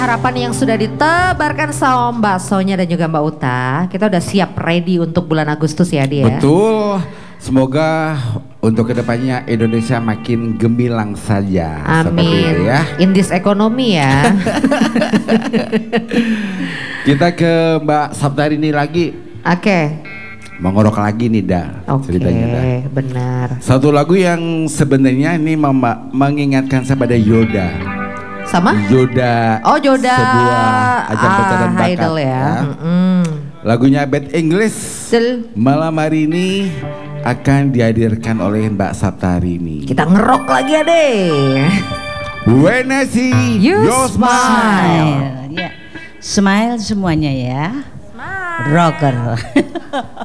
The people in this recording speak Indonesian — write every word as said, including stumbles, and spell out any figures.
Harapan yang sudah ditebarkan sama Mbak Sonya dan juga Mbak Uta, kita udah siap ready untuk bulan Agustus ya dia. Betul, semoga untuk kedepannya Indonesia makin gemilang saja. Amin. Ya. In this economy ya. Kita ke Mbak Saptarini lagi. Oke. Okay. Mengorok lagi nih dah. Oke, okay, benar. Satu lagu yang sebenarnya ini mengingatkan saya pada Yoda. Sama? Yoda. Oh Yoda. Sebuah ajang pencarian bakat idol ya. ya. Mm -mm. Lagunya Bad English. Del. Malam hari ini akan dihadirkan oleh Mbak Saptarini. Kita ngerok lagi ya deh. When I see you, your smile. smile. Ya. Smile semuanya ya. Smile. Rocker.